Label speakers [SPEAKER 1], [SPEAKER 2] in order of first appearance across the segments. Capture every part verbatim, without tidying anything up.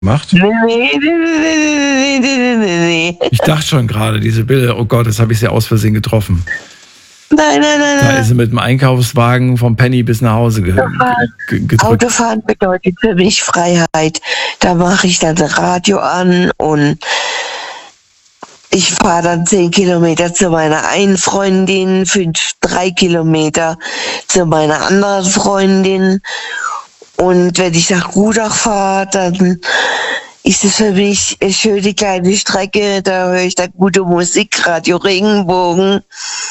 [SPEAKER 1] gemacht?
[SPEAKER 2] Nee, nee, nee, nee, nee, nee.
[SPEAKER 1] Ich dachte schon gerade, diese Bilder, oh Gott, das habe ich sie aus Versehen getroffen.
[SPEAKER 2] Nein, nein, nein,
[SPEAKER 1] Da
[SPEAKER 2] nein.
[SPEAKER 1] ist sie mit dem Einkaufswagen vom Penny bis nach Hause ge
[SPEAKER 2] Autofahren,
[SPEAKER 1] ge gedrückt.
[SPEAKER 2] Autofahren bedeutet für mich Freiheit. Da mache ich dann das Radio an und ich fahre dann zehn Kilometer zu meiner einen Freundin, fünf, drei Kilometer zu meiner anderen Freundin. Und wenn ich nach Gudach fahre, dann ist es für mich eine schöne kleine Strecke. Da höre ich dann gute Musik, Radio Regenbogen.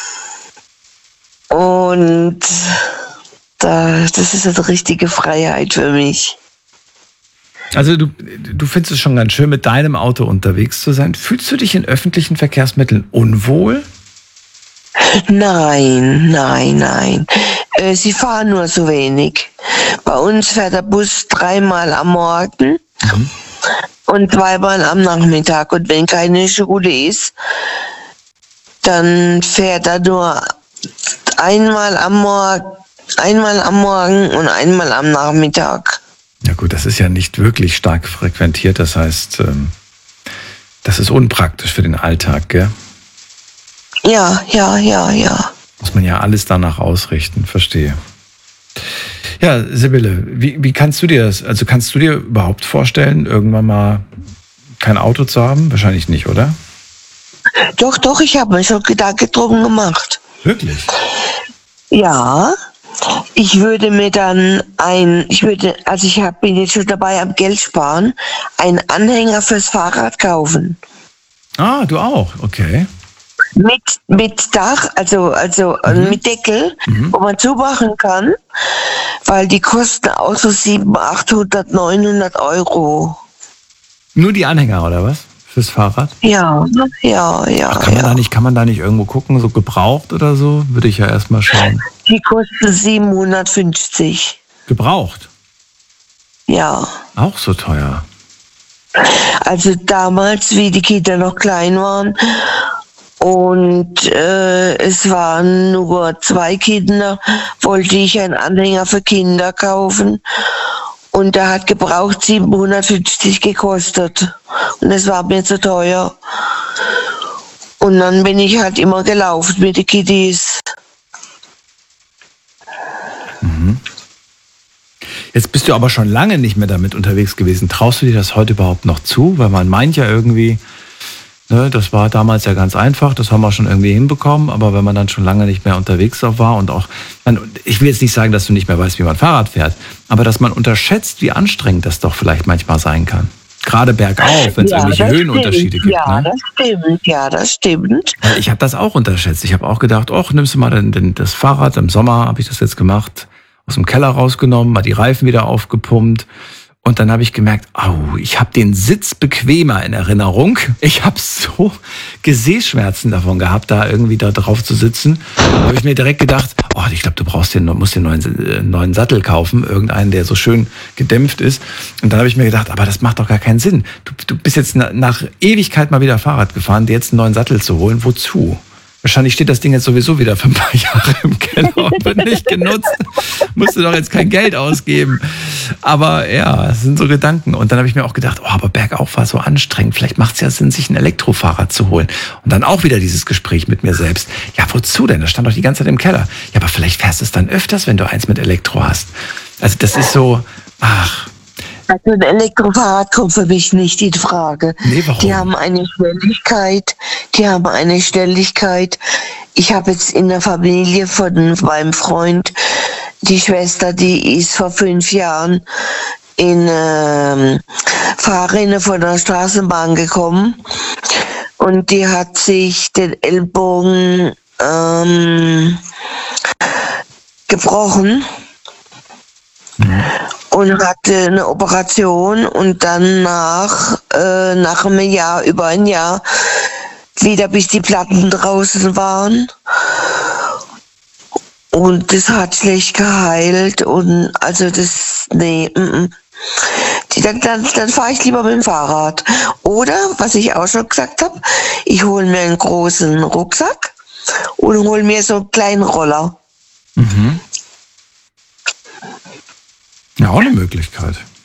[SPEAKER 2] Und da, das ist eine richtige Freiheit für mich.
[SPEAKER 1] Also du, du findest es schon ganz schön, mit deinem Auto unterwegs zu sein. Fühlst du dich in öffentlichen Verkehrsmitteln unwohl?
[SPEAKER 2] Nein, nein, nein. Äh, sie fahren nur so wenig. Bei uns fährt der Bus dreimal am Morgen mhm. und zweimal am Nachmittag. Und wenn keine Schule ist, dann fährt er nur einmal am Morgen, einmal am Morgen und einmal am Nachmittag.
[SPEAKER 1] Ja gut, das ist ja nicht wirklich stark frequentiert. Das heißt, das ist unpraktisch für den Alltag, gell?
[SPEAKER 2] Ja, ja, ja, ja.
[SPEAKER 1] Muss man ja alles danach ausrichten, verstehe. Ja, Sibylle, wie, wie kannst du dir das, also kannst du dir überhaupt vorstellen, irgendwann mal kein Auto zu haben? Wahrscheinlich nicht, oder?
[SPEAKER 2] Doch, doch, ich habe mir schon Gedanken drum gemacht.
[SPEAKER 1] Wirklich?
[SPEAKER 2] Ja, ich würde mir dann ein, ich würde, also ich hab, bin jetzt schon dabei am Geld sparen, einen Anhänger fürs Fahrrad kaufen.
[SPEAKER 1] Ah, du auch, okay.
[SPEAKER 2] Mit, mit Dach, also, also mhm. mit Deckel, mhm. wo man zumachen kann, weil die kosten auch so siebenhundert, achthundert, neunhundert Euro.
[SPEAKER 1] Nur die Anhänger, oder was? Fürs Fahrrad?
[SPEAKER 2] Ja, ja, ja.
[SPEAKER 1] Ach, kann man
[SPEAKER 2] ja.
[SPEAKER 1] da nicht, kann man da nicht irgendwo gucken, so gebraucht oder so? Würde ich ja erstmal schauen.
[SPEAKER 2] Die kosten siebenhundertfünfzig.
[SPEAKER 1] Gebraucht?
[SPEAKER 2] Ja.
[SPEAKER 1] Auch so teuer?
[SPEAKER 2] Also damals, wie die Kinder noch klein waren und äh, es waren nur zwei Kinder, wollte ich einen Anhänger für Kinder kaufen. Und der hat gebraucht siebenhundertfünfzig gekostet. Und das war mir zu teuer. Und dann bin ich halt immer gelaufen mit den Kiddies.
[SPEAKER 1] Mhm. Jetzt bist du aber schon lange nicht mehr damit unterwegs gewesen. Traust du dir das heute überhaupt noch zu? Weil man meint ja irgendwie, ne, das war damals ja ganz einfach, das haben wir schon irgendwie hinbekommen. Aber wenn man dann schon lange nicht mehr unterwegs war und auch, ich will jetzt nicht sagen, dass du nicht mehr weißt, wie man Fahrrad fährt, aber dass man unterschätzt, wie anstrengend das doch vielleicht manchmal sein kann. Gerade bergauf, wenn es ja, irgendwelche Höhenunterschiede
[SPEAKER 2] stimmt.
[SPEAKER 1] gibt.
[SPEAKER 2] Ja,
[SPEAKER 1] ne?
[SPEAKER 2] das stimmt, ja, das stimmt.
[SPEAKER 1] Ich habe das auch unterschätzt. Ich habe auch gedacht, ach, nimmst du mal den, den, das Fahrrad, im Sommer habe ich das jetzt gemacht, aus dem Keller rausgenommen, mal die Reifen wieder aufgepumpt. Und dann habe ich gemerkt, au, ich habe den Sitz bequemer in Erinnerung. Ich habe so Gesäßschmerzen davon gehabt, da irgendwie da drauf zu sitzen. Da habe ich mir direkt gedacht, oh, ich glaube, du brauchst den, musst den neuen, äh, neuen Sattel kaufen, irgendeinen, der so schön gedämpft ist. Und dann habe ich mir gedacht, aber das macht doch gar keinen Sinn. Du, du bist jetzt na, nach Ewigkeit mal wieder Fahrrad gefahren, dir jetzt einen neuen Sattel zu holen. Wozu? Wahrscheinlich steht das Ding jetzt sowieso wieder für ein paar Jahre im Keller und wird nicht genutzt. Musst du doch jetzt kein Geld ausgeben. Aber ja, das sind so Gedanken. Und dann habe ich mir auch gedacht, oh, aber bergauf war so anstrengend. Vielleicht macht es ja Sinn, sich ein Elektrofahrrad zu holen. Und dann auch wieder dieses Gespräch mit mir selbst. Ja, wozu denn? Das stand doch die ganze Zeit im Keller. Ja, aber vielleicht fährst du es dann öfters, wenn du eins mit Elektro hast. Also das ist so, ach...
[SPEAKER 2] Also ein Elektrofahrrad kommt für mich nicht in Frage.
[SPEAKER 1] Nee, warum?
[SPEAKER 2] Die haben eine Schnelligkeit, die haben eine Schnelligkeit. Ich habe jetzt in der Familie von meinem Freund die Schwester, die ist vor fünf Jahren in ähm, Fahrrinne von der Straßenbahn gekommen und die hat sich den Ellbogen ähm, gebrochen. Mhm. Und hatte eine Operation und dann nach, äh, nach einem Jahr, über ein Jahr, wieder bis die Platten draußen waren. Und das hat schlecht geheilt und also das, nee, mm, mm. Die, dann, dann, dann fahre ich lieber mit dem Fahrrad. Oder, was ich auch schon gesagt habe, ich hole mir einen großen Rucksack und hole mir so einen kleinen Roller.
[SPEAKER 1] Mhm. Ja, auch eine Möglichkeit.